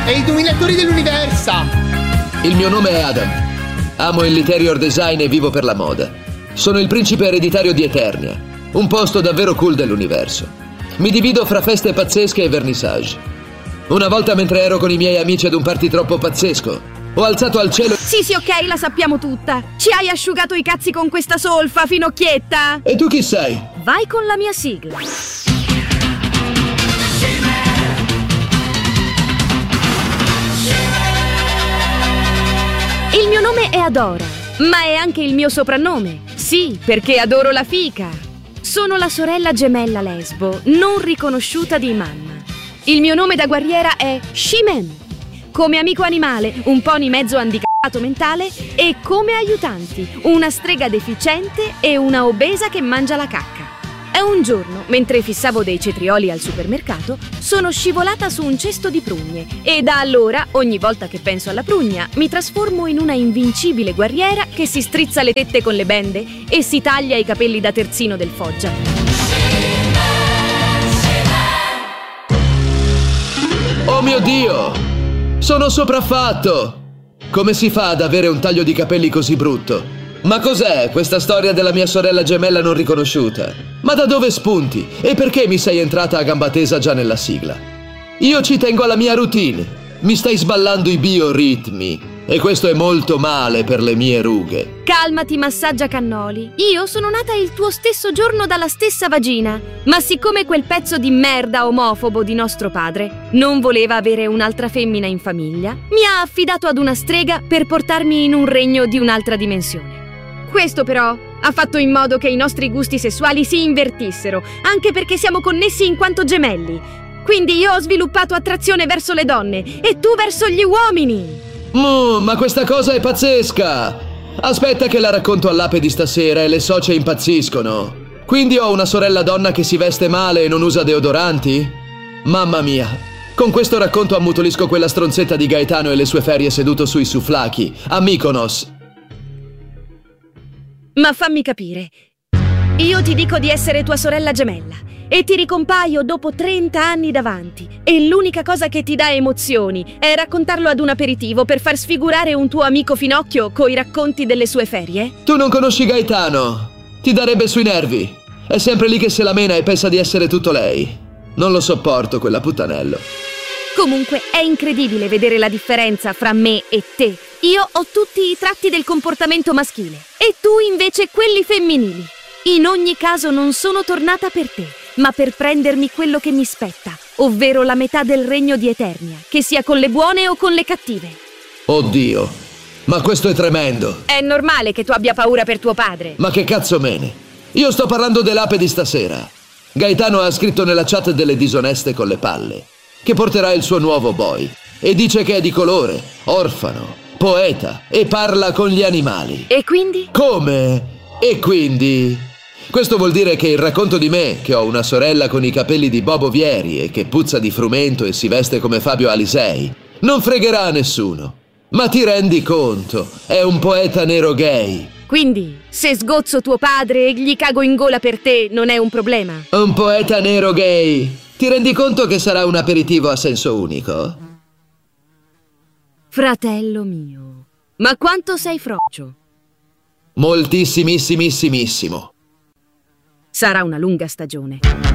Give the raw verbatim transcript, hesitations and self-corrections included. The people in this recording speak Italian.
E i dominatori dell'universo! Il mio nome è Adam. Amo il interior design e vivo per la moda. Sono il principe ereditario di Eternia, un posto davvero cool dell'universo. Mi divido fra feste pazzesche e vernissage. Una volta, mentre ero con i miei amici ad un party troppo pazzesco, ho alzato al cielo... Sì, sì, ok, la sappiamo tutta. Ci hai asciugato i cazzi con questa solfa, finocchietta. E tu chi sei? Vai con la mia sigla. Il mio nome è Adora, ma è anche il mio soprannome. Sì, perché adoro la fica. Sono la sorella gemella lesbo, non riconosciuta di mamma. Il mio nome da guerriera è She-Man. Come amico animale, un pony mezzo handicappato mentale, e come aiutanti, una strega deficiente e una obesa che mangia la cacca. E un giorno, mentre fissavo dei cetrioli al supermercato, sono scivolata su un cesto di prugne e da allora, ogni volta che penso alla prugna, mi trasformo in una invincibile guerriera che si strizza le tette con le bende e si taglia i capelli da terzino del Foggia. Oh mio Dio! Sono sopraffatto! Come si fa ad avere un taglio di capelli così brutto? Ma cos'è questa storia della mia sorella gemella non riconosciuta? Ma da dove spunti? E perché mi sei entrata a gamba tesa già nella sigla? Io ci tengo alla mia routine. Mi stai sballando i bioritmi. E questo è molto male per le mie rughe. Calmati, massaggia cannoli. Io sono nata il tuo stesso giorno dalla stessa vagina. Ma siccome quel pezzo di merda omofobo di nostro padre non voleva avere un'altra femmina in famiglia, mi ha affidato ad una strega per portarmi in un regno di un'altra dimensione. Questo però ha fatto in modo che i nostri gusti sessuali si invertissero, anche perché siamo connessi in quanto gemelli. Quindi io ho sviluppato attrazione verso le donne e tu verso gli uomini. Mm, ma questa cosa è pazzesca! Aspetta che la racconto all'ape di stasera e le socie impazziscono. Quindi ho una sorella donna che si veste male e non usa deodoranti? Mamma mia! Con questo racconto ammutolisco quella stronzetta di Gaetano e le sue ferie seduto sui souvlaki, a Mykonos. Ma fammi capire. Io ti dico di essere tua sorella gemella e ti ricompaio dopo trenta anni davanti e l'unica cosa che ti dà emozioni è raccontarlo ad un aperitivo per far sfigurare un tuo amico finocchio coi racconti delle sue ferie? Tu non conosci Gaetano. Ti darebbe sui nervi. È sempre lì che se la mena e pensa di essere tutto lei. Non lo sopporto, quella puttanello. Comunque è incredibile vedere la differenza fra me e te. Io ho tutti i tratti del comportamento maschile e tu invece quelli femminili. In ogni caso non sono tornata per te, ma per prendermi quello che mi spetta, ovvero la metà del regno di Eternia, che sia con le buone o con le cattive. Oddio, ma questo è tremendo. È normale che tu abbia paura per tuo padre. Ma che cazzo mene? Io sto parlando dell'ape di stasera. Gaetano ha scritto nella chat delle disoneste con le palle che porterà il suo nuovo boy e dice che è di colore, orfano, poeta e parla con gli animali. E quindi? Come? E quindi? Questo vuol dire che il racconto di me, che ho una sorella con i capelli di Bobo Vieri e che puzza di frumento e si veste come Fabio Alisei, non fregherà a nessuno. Ma ti rendi conto? È un poeta nero gay. Quindi, se sgozzo tuo padre e gli cago in gola per te, non è un problema? Un poeta nero gay. Ti rendi conto che sarà un aperitivo a senso unico? Fratello mio, ma quanto sei frocio? Moltissimissimissimo. Sarà una lunga stagione.